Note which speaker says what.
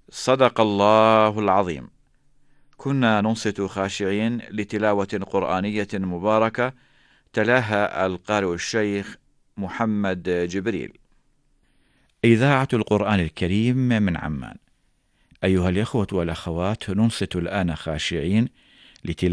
Speaker 1: صدق الله العظيم. كنا ننصت خاشعين لتلاوة قرآنية مباركة تلاها القارئ الشيخ محمد جبريل. إذاعة القرآن الكريم من عمان. أيها الإخوة والأخوات، ننصت الآن خاشعين لتلاوة